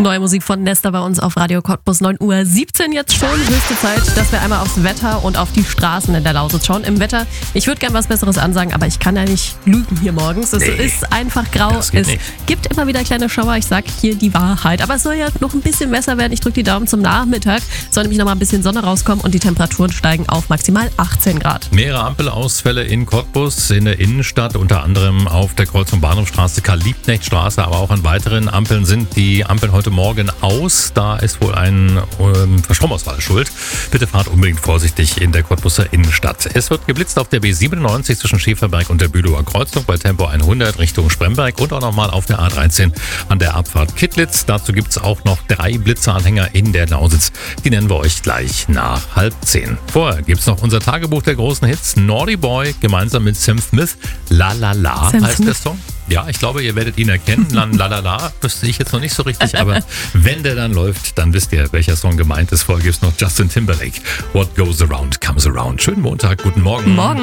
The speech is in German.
Neue Musik von Nesta bei uns auf Radio Cottbus, 9:17 Uhr jetzt schon. Höchste Zeit, dass wir einmal aufs Wetter und auf die Straßen in der Lausitz schauen. Im Wetter, ich würde gern was Besseres ansagen, aber ich kann ja nicht lügen hier morgens. Es ist einfach grau. Es gibt immer wieder kleine Schauer. Ich sag hier die Wahrheit. Aber es soll ja noch ein bisschen besser werden. Ich drücke die Daumen zum Nachmittag. Soll nämlich noch mal ein bisschen Sonne rauskommen und die Temperaturen steigen auf maximal 18 Grad. Mehrere Ampelausfälle in Cottbus, in der Innenstadt, unter anderem auf der Kreuzung Bahnhofstraße, Karl-Liebknecht-Straße, aber auch an weiteren Ampeln sind die Ampeln heute Morgen aus. Da ist wohl ein Stromausfall schuld. Bitte fahrt unbedingt vorsichtig in der Cottbuser Innenstadt. Es wird geblitzt auf der B97 zwischen Schäferberg und der Bülower Kreuzung bei Tempo 100 Richtung Spremberg und auch nochmal auf der A13 an der Abfahrt Kittlitz. Dazu gibt es auch noch 3 Blitzeranhänger in der Lausitz. Die nennen wir euch gleich nach 9:30. Vorher gibt es noch unser Tagebuch der großen Hits. Naughty Boy gemeinsam mit Sam Smith. La La La heißt der Song. Ja, ich glaube, ihr werdet ihn erkennen. La La La wüsste ich jetzt noch nicht so richtig, aber wenn der dann läuft, dann wisst ihr, welcher Song gemeint ist. Vorher gibt es noch Justin Timberlake. What goes around comes around. Schönen Montag, guten Morgen. Morgen.